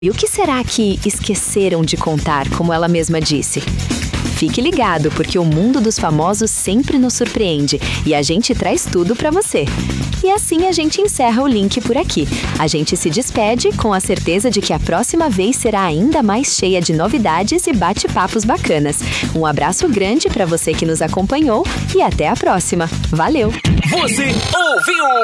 E o que será que esqueceram de contar, como ela mesma disse? Fique ligado, porque o mundo dos famosos sempre nos surpreende e a gente traz tudo pra você. E assim a gente encerra o link por aqui. A gente se despede com a certeza de que a próxima vez será ainda mais cheia de novidades e bate-papos bacanas. Um abraço grande pra você que nos acompanhou e até a próxima. Valeu! Você ouviu?